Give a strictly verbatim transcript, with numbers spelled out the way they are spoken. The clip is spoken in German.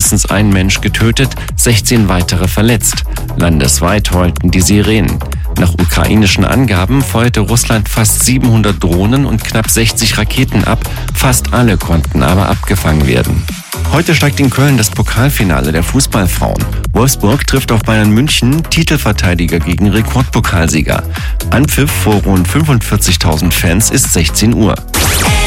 mindestens ein Mensch getötet, sechzehn weitere verletzt. Landesweit heulten die Sirenen. Nach ukrainischen Angaben feuerte Russland fast siebenhundert Drohnen und knapp sechzig Raketen ab. Fast alle konnten aber abgefangen werden. Heute steigt in Köln das Pokalfinale der Fußballfrauen. Wolfsburg trifft auf Bayern München, Titelverteidiger gegen Rekordpokalsieger. Anpfiff vor rund fünfundvierzigtausend Fans ist sechzehn Uhr.